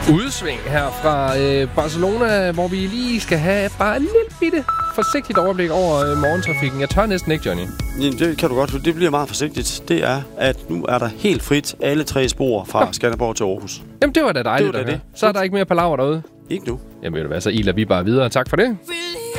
udsving her fra Barcelona, hvor vi lige skal have bare et lille bitte forsigtigt overblik over morgentrafikken. Jeg tør næsten ikke, Johnny. Jamen, det kan du godt, for det bliver meget forsigtigt. Det er, at nu er der helt frit alle 3 spor fra Skanderborg til Aarhus. Jamen, det var da dejligt at høre. Så er der ikke mere palaver derude. Ikke nu. Jamen, ved du hvad, så iler vi bare videre. Tak for det.